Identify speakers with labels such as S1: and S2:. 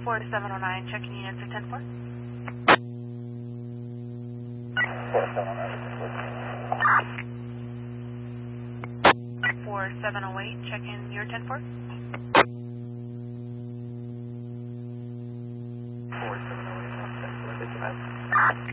S1: 4709, checking units at 10-4. 4708, checking your 10-4.
S2: 4708, 10-4,